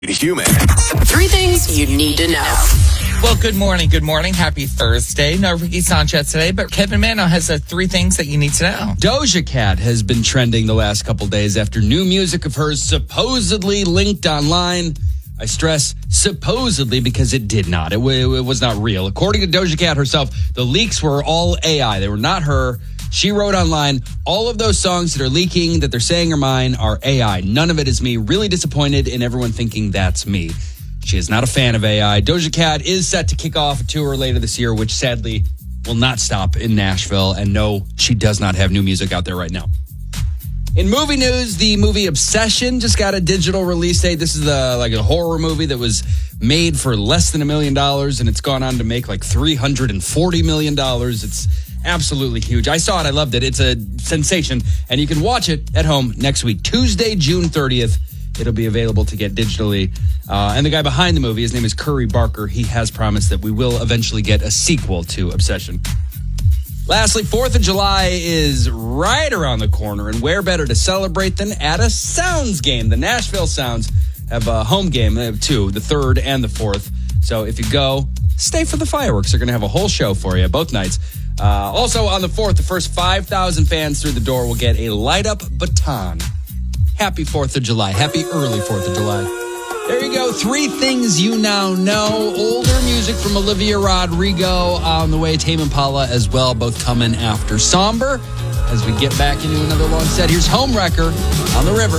Human. Three things you need to know. Well, good morning. Good morning. Happy Thursday. No Ricky Sanchez today, but Kevin Mano has three things that you need to know. Doja Cat has been trending the last couple days after new music of hers supposedly linked online. I stress supposedly because it did not. It was not real. According to Doja Cat herself, the leaks were all AI. They were not her. She wrote online, all of those songs that are leaking, that they're saying are mine, are AI. None of it is me. Really disappointed in everyone thinking that's me. She is not a fan of AI. Doja Cat is set to kick off a tour later this year, which sadly will not stop in Nashville. And no, she does not have new music out there right now. In movie news, the movie Obsession just got a digital release date. This is like a horror movie that was made for less than $1 million, and it's gone on to make like $340 million. It's absolutely huge. I saw it. I loved it. It's a sensation, and you can watch it at home next week, Tuesday, June 30th. It'll be available to get digitally. And the guy behind the movie, his name is Curry Barker. He has promised that we will eventually get a sequel to Obsession. Lastly, 4th of July is right around the corner, and where better to celebrate than at a Sounds game. The Nashville Sounds have a home game. They have two, the 3rd and the 4th. So if you go, stay for the fireworks. They're going to have a whole show for you both nights. Also on the 4th, the first 5,000 fans through the door will get a light-up baton. Happy 4th of July. Happy early 4th of July. There you go. Three things you now know. Older music from Olivia Rodrigo on the way. Tame Impala as well, both coming after Somber. As we get back into another long set, here's Homewrecker on the River.